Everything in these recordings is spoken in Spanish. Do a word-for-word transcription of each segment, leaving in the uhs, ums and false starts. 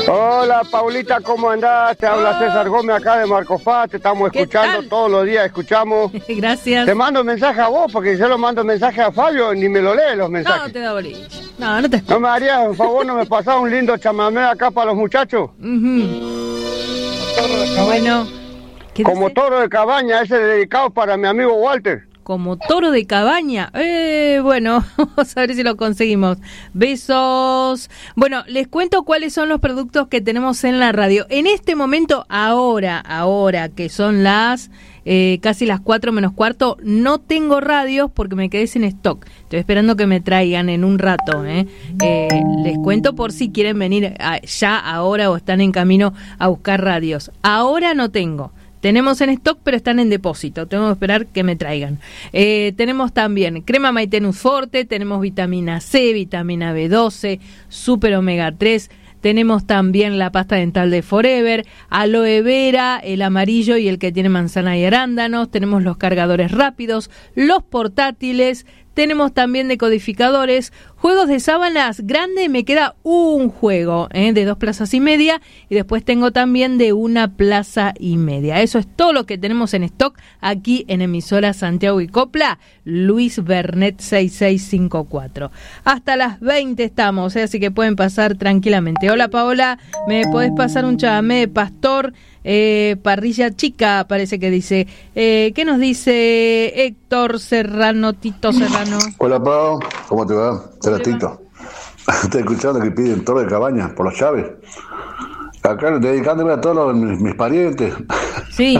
Hola Paulita, ¿cómo andás? Te habla César Gómez acá de Marcofá, te estamos escuchando todos los días, escuchamos. Gracias. Te mando mensaje a vos porque yo lo mando mensaje a Fabio y ni me lo lee los mensajes. No te da bolilla. No, no te ¿No me harías un favor, no me pasás un lindo chamamé acá para los muchachos? Uh-huh. Bueno. Como Toro de Cabaña, ese dedicado para mi amigo Walter. Como Toro de Cabaña. Eh, bueno, vamos a ver si lo conseguimos. Besos. Bueno, les cuento cuáles son los productos que tenemos en la radio. En este momento, ahora, ahora que son las eh, casi las cuatro menos cuarto, no tengo radios porque me quedé sin stock. Estoy esperando que me traigan en un rato. ¿eh? Eh, les cuento por si quieren venir a, ya ahora o están en camino a buscar radios. Ahora no tengo. Tenemos en stock, pero están en depósito. Tengo que esperar que me traigan. Eh, tenemos también crema Maitenus Forte, tenemos vitamina C, vitamina B doce, super omega tres. Tenemos también la pasta dental de Forever, aloe vera, el amarillo y el que tiene manzana y arándanos. Tenemos los cargadores rápidos, los portátiles. Tenemos también decodificadores, juegos de sábanas grande, me queda un juego ¿eh? de dos plazas y media y después tengo también de una plaza y media. Eso es todo lo que tenemos en stock aquí en emisora Santiago y Copla, Luis Bernet seis seis cinco cuatro. Hasta las veinte estamos, ¿eh? Así que pueden pasar tranquilamente. Hola Paola, ¿me podés pasar un chamamé de Pastor? Eh, parrilla chica, parece que dice. Eh, ¿Qué nos dice Héctor Serrano, Tito Serrano? Hola, Pau, ¿cómo te va? Hola, Tito. Estoy escuchando que piden Toro de Cabaña por las llaves. Acá dedicándome a todos los, mis, mis parientes. Sí.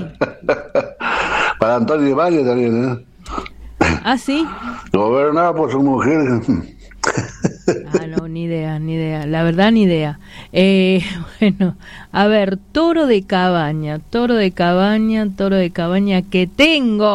Para Antonio de Valle también, ¿eh? ¿Ah, sí? Gobernada por su mujer. Ah, no, ni idea, ni idea. La verdad, ni idea. Eh, bueno, a ver, Toro de Cabaña, Toro de Cabaña, Toro de Cabaña que tengo.